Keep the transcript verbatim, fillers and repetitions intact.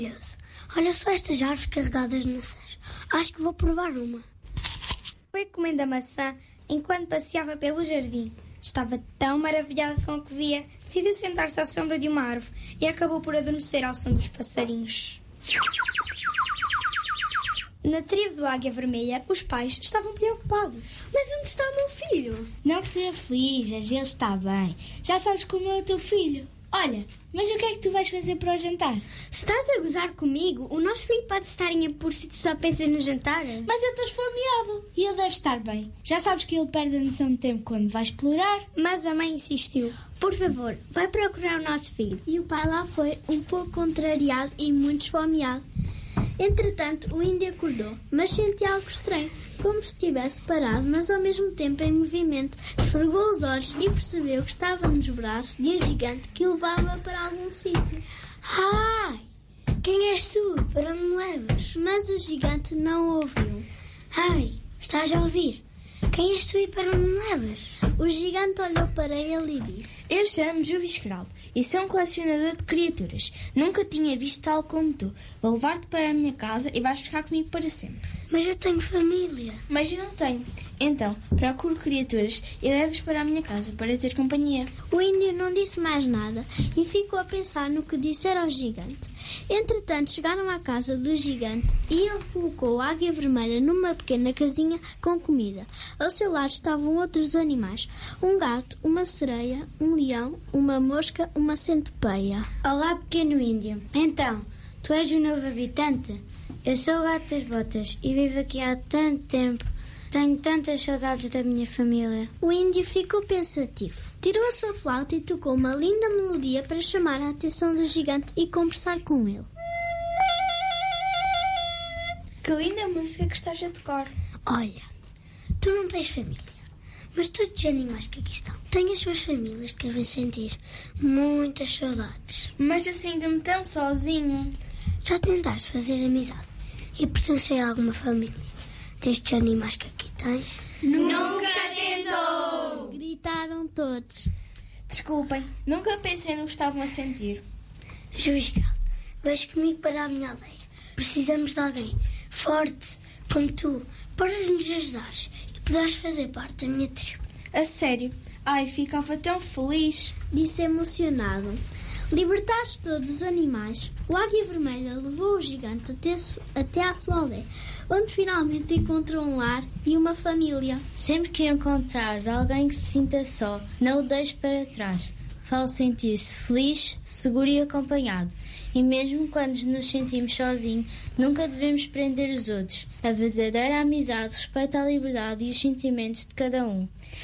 Olha só estas árvores carregadas de maçãs. Acho que vou provar uma. Foi comendo a maçã enquanto passeava pelo jardim. Estava tão maravilhada com o que via, decidiu sentar-se à sombra de uma árvore e acabou por adormecer ao som dos passarinhos. Na tribo do Águia Vermelha, os pais estavam preocupados. Mas onde está o meu filho? Não te aflijas, ele está bem. Já sabes como é o teu filho. Olha, mas o que é que tu vais fazer para o jantar? Se estás a gozar comigo, o nosso filho pode estar em apuro se tu só pensas no jantar. Mas eu estou esfomeado e ele deve estar bem. Já sabes que ele perde a noção de tempo quando vai explorar. Mas a mãe insistiu. Por favor, vai procurar o nosso filho. E o pai lá foi, um pouco contrariado e muito esfomeado. Entretanto, o índio acordou, mas sentia algo estranho, como se estivesse parado, mas ao mesmo tempo em movimento. Esfregou os olhos e percebeu que estava nos braços de um gigante que o levava para algum sítio. Ai, quem és tu? Para onde me levas? Mas o gigante não o ouviu. Ai, estás a ouvir? Quem és tu e para onde me levas? O gigante olhou para ele e disse: Eu chamo-me Juviscraldo e sou um colecionador de criaturas. Nunca tinha visto tal como tu. Vou levar-te para a minha casa e vais ficar comigo para sempre. Mas eu tenho família. Mas eu não tenho. Então, procuro criaturas e levo-os para a minha casa para ter companhia. O índio não disse mais nada e ficou a pensar no que dissera ao gigante. Entretanto, chegaram à casa do gigante e ele colocou a Águia Vermelha numa pequena casinha com comida. Ao seu lado estavam outros animais. Um gato, uma sereia, um leão, uma mosca, uma centopeia. Olá, pequeno índio. Então, tu és o novo habitante? Eu sou o gato das botas e vivo aqui há tanto tempo. Tenho tantas saudades da minha família. O índio ficou pensativo. Tirou a sua flauta e tocou uma linda melodia para chamar a atenção do gigante e conversar com ele. Que linda música que estás a tocar. Olha, tu não tens família, mas todos os animais que aqui estão têm as suas famílias que devem sentir muitas saudades. Mas eu sinto-me tão sozinho. Já tentaste fazer amizade e pertencer a alguma família destes animais que aqui tens? Nunca tentou! Gritaram todos. Desculpem, nunca pensei no que estavam a sentir. Juviscraldo, vais comigo para a minha aldeia. Precisamos de alguém forte como tu para nos ajudares e poderás fazer parte da minha tribo. A sério? Ai, ficava tão feliz. Disse emocionado. Libertaste todos os animais, o Águia Vermelha levou o gigante até, até à sua aldeia, onde finalmente encontrou um lar e uma família. Sempre que encontrares alguém que se sinta só, não o deixes para trás. Fale sentir-se feliz, seguro e acompanhado. E mesmo quando nos sentimos sozinhos, nunca devemos prender os outros. A verdadeira amizade respeita a liberdade e os sentimentos de cada um.